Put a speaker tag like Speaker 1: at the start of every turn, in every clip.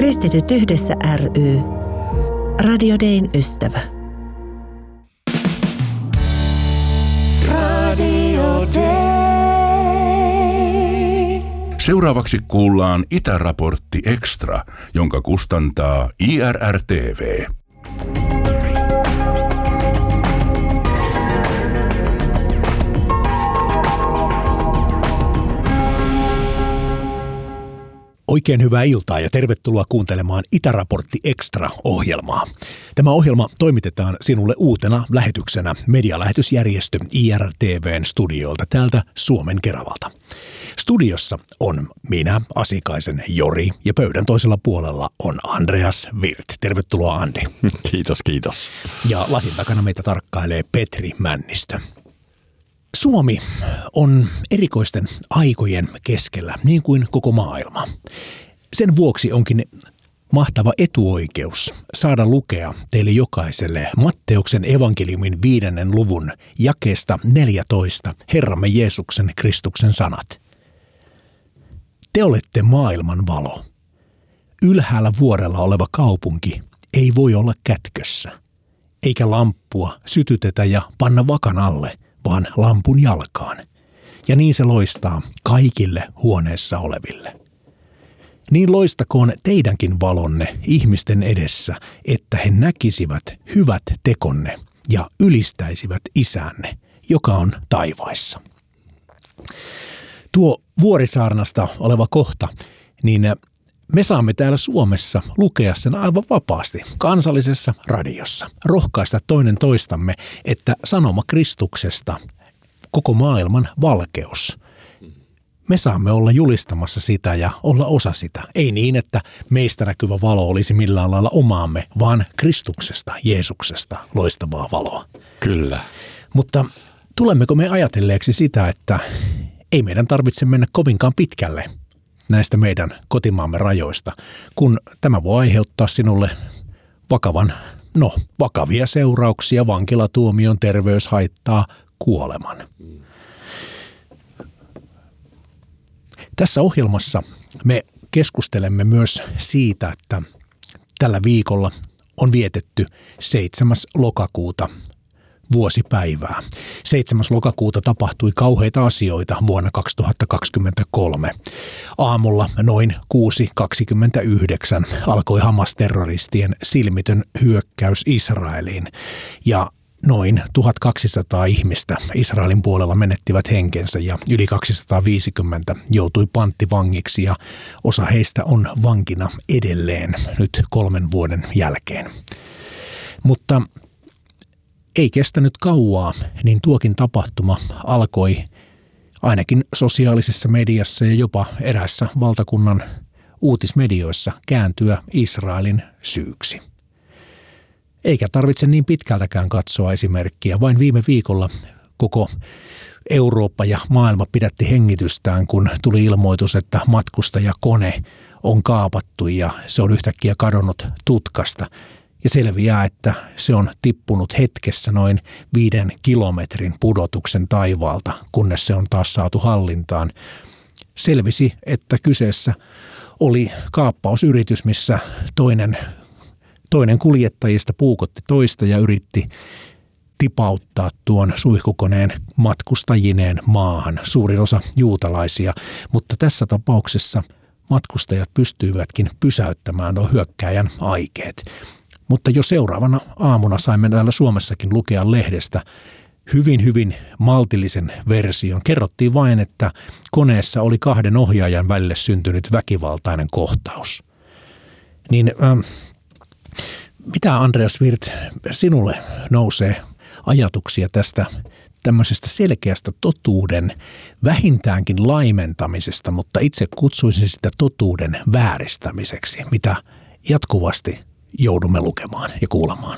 Speaker 1: Kristityt yhdessä ry. Radio Dayn ystävä.
Speaker 2: Radio Day.
Speaker 3: Seuraavaksi kuullaan Itäraportti Extra, jonka kustantaa IRR-TV.
Speaker 4: Oikein hyvää iltaa ja tervetuloa kuuntelemaan Itäraportti Extra-ohjelmaa. Tämä ohjelma toimitetaan sinulle uutena lähetyksenä medialähetysjärjestö IRR-TV:n studiolta täältä Suomen Keravalta. Studiossa on minä, Asikaisen Jori, ja pöydän toisella puolella on Andreas Wirth. Tervetuloa, Andi.
Speaker 5: Kiitos.
Speaker 4: Ja lasin takana meitä tarkkailee Petri Männistö. Suomi on erikoisten aikojen keskellä, niin kuin koko maailma. Sen vuoksi onkin mahtava etuoikeus saada lukea teille jokaiselle Matteuksen evankeliumin 5. luvun jakeesta 14 Herramme Jeesuksen Kristuksen sanat. Te olette maailman valo. Ylhäällä vuorella oleva kaupunki ei voi olla kätkössä, eikä lamppua sytytetä ja panna vakan alle, vaan lampun jalkaan. Ja niin se loistaa kaikille huoneessa oleville. Niin loistakoon teidänkin valonne ihmisten edessä, että he näkisivät hyvät tekonne ja ylistäisivät Isänne, joka on taivaissa. Tuo Vuorisaarnasta oleva kohta, niin me saamme täällä Suomessa lukea sen aivan vapaasti kansallisessa radiossa. Rohkaista toinen toistamme, että sanoma Kristuksesta, koko maailman valkeus. Me saamme olla julistamassa sitä ja olla osa sitä. Ei niin, että meistä näkyvä valo olisi millään lailla omaamme, vaan Kristuksesta, Jeesuksesta loistavaa valoa.
Speaker 5: Kyllä.
Speaker 4: Mutta tulemmeko me ajatelleeksi sitä, että ei meidän tarvitse mennä kovinkaan pitkälle näistä meidän kotimaamme rajoista, kun tämä voi aiheuttaa sinulle vakavia seurauksia, vankilatuomion, terveyshaittaa, kuoleman. Tässä ohjelmassa me keskustelemme myös siitä, että tällä viikolla on vietetty 7. lokakuuta vuosipäivää. 7. lokakuuta tapahtui kauheita asioita vuonna 2023. Aamulla noin 6.29 alkoi Hamas-terroristien silmitön hyökkäys Israeliin ja noin 1200 ihmistä Israelin puolella menettivät henkensä ja yli 250 joutui panttivangiksi ja osa heistä on vankina edelleen nyt 3 vuoden jälkeen. Mutta ei kestänyt kauaa, niin tuokin tapahtuma alkoi ainakin sosiaalisessa mediassa ja jopa eräissä valtakunnan uutismedioissa kääntyä Israelin syyksi. Eikä tarvitse niin pitkältäkään katsoa esimerkkiä. Vain viime viikolla koko Eurooppa ja maailma pidätti hengitystään, kun tuli ilmoitus, että matkustajakone on kaapattu ja se on yhtäkkiä kadonnut tutkasta. Ja selviää, että se on tippunut hetkessä noin 5 kilometrin pudotuksen taivaalta, kunnes se on taas saatu hallintaan. Selvisi, että kyseessä oli kaappausyritys, missä toinen kuljettajista puukotti toista ja yritti tipauttaa tuon suihkukoneen matkustajineen maahan. Suurin osa juutalaisia, mutta tässä tapauksessa matkustajat pystyivätkin pysäyttämään nuo hyökkääjän aikeet. Mutta jo seuraavana aamuna saimme täällä Suomessakin lukea lehdestä hyvin maltillisen version. Kerrottiin vain, että koneessa oli 2 ohjaajan välille syntynyt väkivaltainen kohtaus. Niin mitä, Andreas Wirth, sinulle nousee ajatuksia tästä tämmöisestä selkeästä totuuden vähintäänkin laimentamisesta, mutta itse kutsuisin sitä totuuden vääristämiseksi, mitä jatkuvasti joudumme lukemaan ja kuulemaan?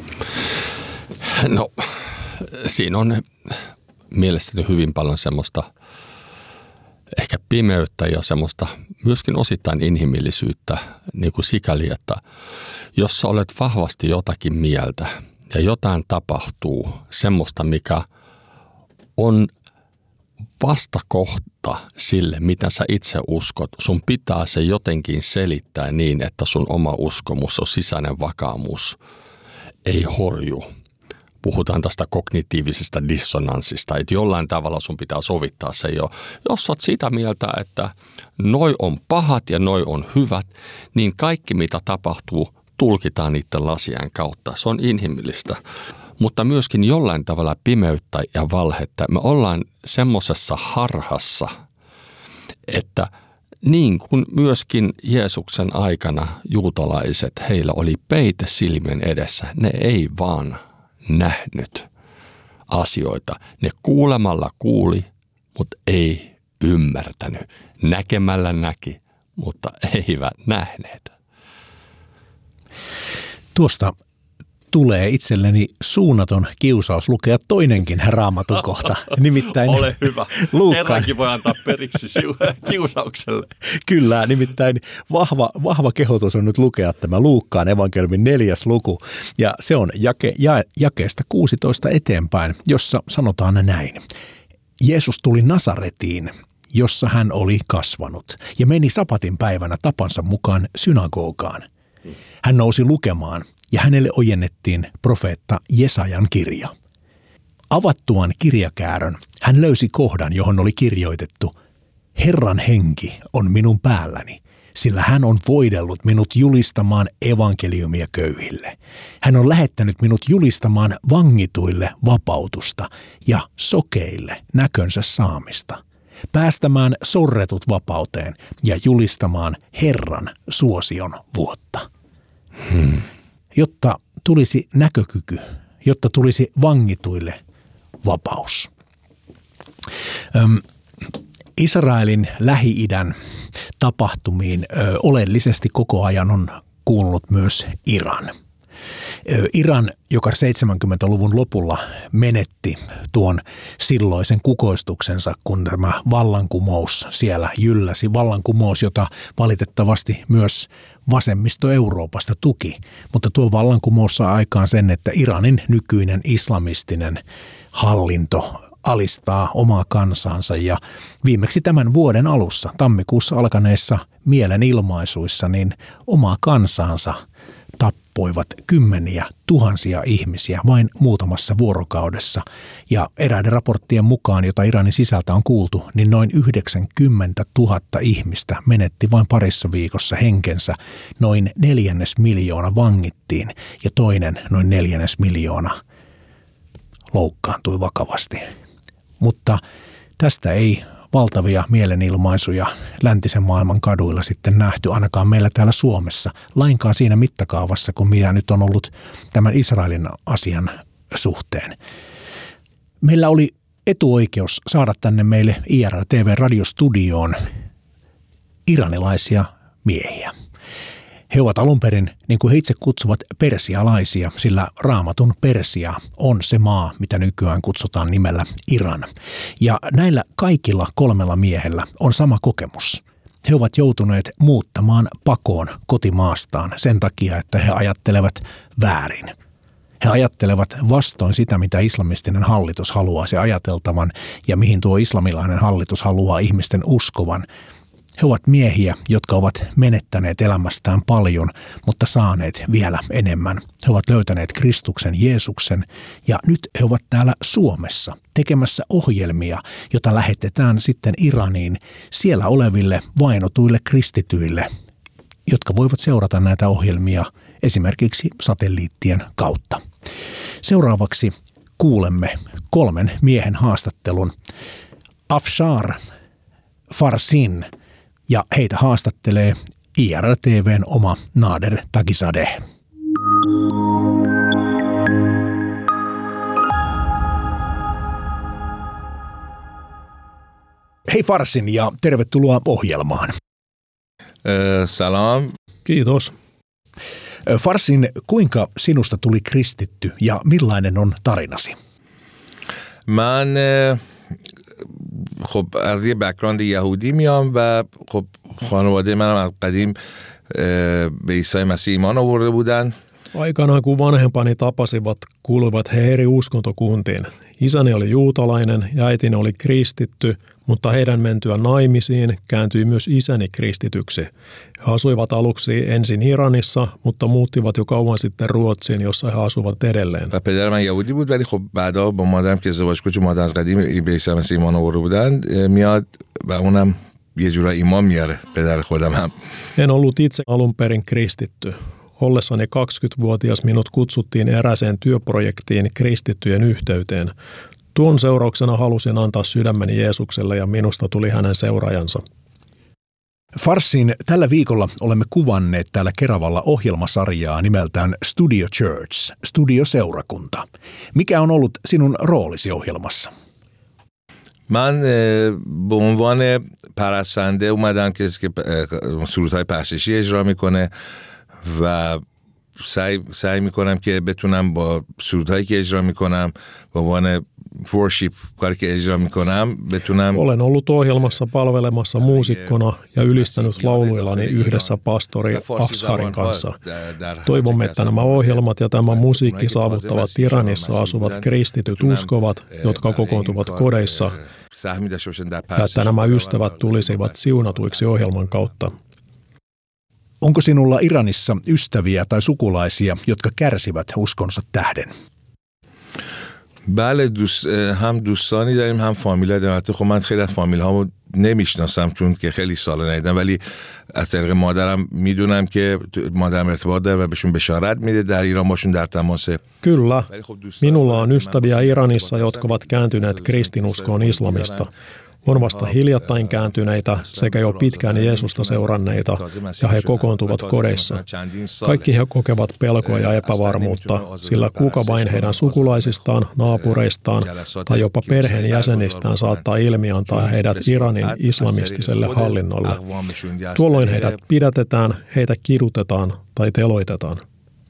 Speaker 5: No, siinä on mielestäni hyvin paljon semmoista ehkä pimeyttä ja semmoista myöskin osittain inhimillisyyttä niin kuin sikäli, että jos sä olet vahvasti jotakin mieltä ja jotain tapahtuu semmoista, mikä on vastakohta sille, mitä sä itse uskot. Sun pitää se jotenkin selittää niin, että sun oma uskomus on sisäinen vakaumus ei horju. Puhutaan tästä kognitiivisesta dissonanssista, että jollain tavalla sun pitää sovittaa se jo. Jos oot sitä mieltä, että noi on pahat ja noi on hyvät, niin kaikki mitä tapahtuu tulkitaan niiden lasien kautta. Se on inhimillistä, mutta myöskin jollain tavalla pimeyttä ja valhetta. Me ollaan semmoisessa harhassa, että niin kuin myöskin Jeesuksen aikana juutalaiset, heillä oli peite silmien edessä. Ne ei vaan nähnyt asioita. Ne kuulemalla kuuli, mutta ei ymmärtänyt. Näkemällä näki, mutta eivät nähneet.
Speaker 4: Tuosta tulee itselleni suunnaton kiusaus lukea toinenkin Raamatun kohta. Nimittäin
Speaker 5: ole hyvä.
Speaker 4: Luukkaan.
Speaker 5: Kerrankin voi antaa periksi kiusaukselle.
Speaker 4: Kyllä, nimittäin vahva kehotus on nyt lukea tämä Luukkaan evankeliumin 4. luku. Ja se on jakeesta 16 eteenpäin, jossa sanotaan näin. Jeesus tuli Nasaretiin, jossa hän oli kasvanut, ja meni sapatin päivänä tapansa mukaan synagogaan. Hän nousi lukemaan, ja hänelle ojennettiin profeetta Jesajan kirja. Avattuaan kirjakäärön hän löysi kohdan, johon oli kirjoitettu: Herran henki on minun päälläni, sillä hän on voidellut minut julistamaan evankeliumia köyhille. Hän on lähettänyt minut julistamaan vangituille vapautusta ja sokeille näkönsä saamista, päästämään sorretut vapauteen ja julistamaan Herran suosion vuotta. Jotta tulisi näkökyky, jotta tulisi vangituille vapaus. Israelin Lähi-idän tapahtumiin oleellisesti koko ajan on kuulunut myös Iran. Iran, joka 70-luvun lopulla menetti tuon silloisen kukoistuksensa, kun tämä vallankumous siellä jylläsi, vallankumous, jota valitettavasti myös vasemmisto Euroopasta tuki, mutta tuo vallankumous saa aikaan sen, että Iranin nykyinen islamistinen hallinto alistaa omaa kansansa ja viimeksi tämän vuoden alussa, tammikuussa alkaneissa mielenilmaisuissa, niin omaa kansansa tappoivat kymmeniä tuhansia ihmisiä vain muutamassa vuorokaudessa. Ja eräiden raporttien mukaan, jota Iranin sisältä on kuultu, niin noin 90 000 ihmistä menetti vain parissa viikossa henkensä. Noin 400 000 vangittiin ja toinen noin 400 000 loukkaantui vakavasti. Mutta tästä ei valtavia mielenilmaisuja läntisen maailman kaduilla sitten nähty, ainakaan meillä täällä Suomessa, lainkaan siinä mittakaavassa, kuin mitä nyt on ollut tämän Israelin asian suhteen. Meillä oli etuoikeus saada tänne meille IRR-TV-radiostudioon iranilaisia miehiä. He ovat alun perin, niin kuin he itse kutsuvat, persialaisia, sillä Raamatun Persia on se maa, mitä nykyään kutsutaan nimellä Iran. Ja näillä kaikilla 3 miehellä on sama kokemus. He ovat joutuneet muuttamaan pakoon kotimaastaan sen takia, että he ajattelevat väärin. He ajattelevat vastoin sitä, mitä islamistinen hallitus haluaa se ajateltavan ja mihin tuo islamilainen hallitus haluaa ihmisten uskovan. He ovat miehiä, jotka ovat menettäneet elämästään paljon, mutta saaneet vielä enemmän. He ovat löytäneet Kristuksen, Jeesuksen, ja nyt he ovat täällä Suomessa tekemässä ohjelmia, jota lähetetään sitten Iraniin siellä oleville vainotuille kristityille, jotka voivat seurata näitä ohjelmia esimerkiksi satelliittien kautta. Seuraavaksi kuulemme 3 miehen haastattelun. Afshar Farsin, ja heitä haastattelee IRR-TV:n oma Nader Takizadeh. Hei Farsin ja tervetuloa ohjelmaan.
Speaker 2: Salam.
Speaker 4: Kiitos. Farsin, kuinka sinusta tuli kristitty ja millainen on tarinasi?
Speaker 2: من خب از یه بک‌گراند یهودی میام و خب خانواده منم از قدیم به عیسی مسیح ایمان آورده بودن.
Speaker 6: Aikanaan kun vanhempani tapasivat, kuuluivat he eri uskontokuntiin. Isäni oli juutalainen ja äitini oli kristitty, mutta heidän mentyä naimisiin kääntyi myös isäni kristityksi. He asuivat aluksi ensin Iranissa, mutta muuttivat jo kauan sitten Ruotsiin, jossa he asuvat edelleen.
Speaker 2: پدر من یهودی بود ولی خب بعدا با مادرم که ازدواج کرد چون مادر از قدیم به عیسی مسیح ایمان آورده بودن میاد و اونم یه جورایی ایمان میاره پدر خودم هم.
Speaker 6: En ollut itse alun perin kristitty. Ollessani 20-vuotias minut kutsuttiin erääseen työprojektiin kristittyjen yhteyteen. Tuon seurauksena halusin antaa sydämeni Jeesukselle ja minusta tuli hänen seuraajansa.
Speaker 4: Farssin tällä viikolla olemme kuvanneet täällä Keravalla ohjelmasarjaa nimeltään Studio Church, studioseurakunta. Mikä on ollut sinun roolisi ohjelmassa?
Speaker 2: من به عنوان پرستنده اومدم که سرودهای پرستشی اجرا میکنه و سعی میکنم که بتونم با سرودهایی که اجرا میکنم به عنوان worship کاری که اجرا میکنم بتونم.
Speaker 6: Olen ollut ohjelmassa palvelemassa muusikkona ja ylistänyt lauluillani yhdessä pastori Afsharin kanssa. Toivomme, että nämä ohjelmat ja tämä musiikki saavuttavat Iranissa asuvat kristityt uskovat, jotka kokoontuvat kodeissa, ja että nämä ystävät tulisivat siunatuiksi ohjelman kautta.
Speaker 4: Onko sinulla Iranissa ystäviä tai sukulaisia, jotka kärsivät uskonsa tähden?
Speaker 2: بله هم دوستانی داریم هم فامیلا داریم. البته خب من خیلی از فامیل هامو نمیشناسم چون که خیلی سالا ندیدم ولی از طریق مادرم میدونم که مادرم ارتباط داره و بهشون بشارت میده در ایران باشون در تماسه.
Speaker 6: Kyllä. Minulla on ystäviä Iranissa, jotka ovat kääntyneet kristinuskoon islamista. On vasta hiljattain kääntyneitä sekä jo pitkään Jeesusta seuranneita, ja he kokoontuvat kodeissa. Kaikki he kokevat pelkoa ja epävarmuutta, sillä kuka vain heidän sukulaisistaan, naapureistaan tai jopa perheen jäsenistään saattaa ilmiantaa heidät Iranin islamistiselle hallinnolle. Tuolloin heidät pidätetään, heitä kidutetaan tai teloitetaan.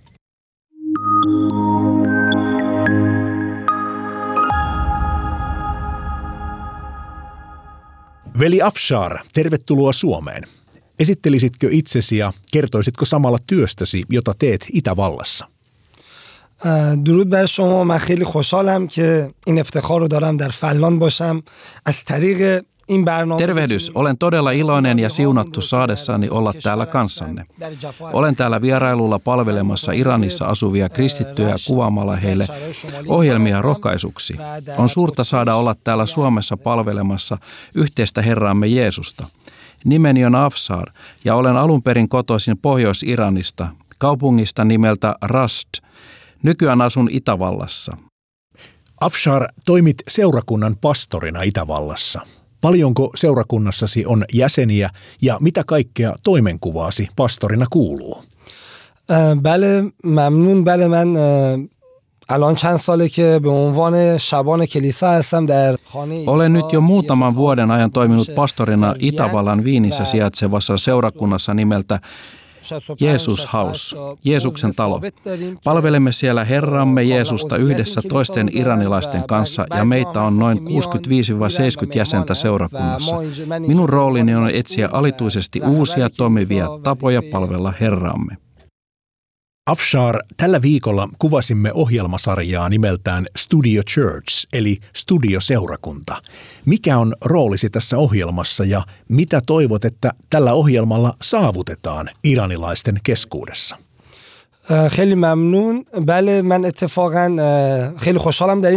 Speaker 4: Veli Afshar, tervetuloa Suomeen. Esittelisitkö itsesi ja kertoisitko samalla työstäsi, jota teet Itävallassa?
Speaker 7: درود بر شما. من خیلی خوشحالم که این افتخار رو دارم در فلان باشم از طریق این برنامه.
Speaker 8: Tervehdys, olen todella iloinen ja siunattu saadessani olla täällä kanssanne. Olen täällä vierailulla palvelemassa Iranissa asuvia kristittyjä kuvaamalla heille ohjelmia rohkaisuksi. On suurta saada olla täällä Suomessa palvelemassa yhteistä Herraamme Jeesusta. Nimeni on Afshar ja olen alun perin kotoisin Pohjois-Iranista, kaupungista nimeltä Rast. Nykyään asun Itävallassa.
Speaker 4: Afshar, toimit seurakunnan pastorina Itävallassa. Paljonko seurakunnassasi on jäseniä ja mitä kaikkea toimenkuvaasi pastorina kuuluu?
Speaker 7: بله ممنون. بله من الان چند ساله که به عنوان شبان کلیسا هستم در خانه.
Speaker 8: Olen nyt jo muutaman vuoden ajan toiminut pastorina Itävallan Viinissä sijaitsevassa seurakunnassa nimeltä Jesus House, Jeesuksen talo. Palvelemme siellä Herramme Jeesusta yhdessä toisten iranilaisten kanssa ja meitä on noin 65-70 jäsentä seurakunnassa. Minun roolini on etsiä alituisesti uusia toimivia tapoja palvella Herramme.
Speaker 4: Afshar, tällä viikolla kuvasimme ohjelmasarjaa nimeltään Studio Church, eli studioseurakunta. Mikä on roolisi tässä ohjelmassa ja mitä toivot, että tällä ohjelmalla saavutetaan iranilaisten keskuudessa?
Speaker 7: خیلی ممنون. بله من اتفاقا خیلی خوشحالم در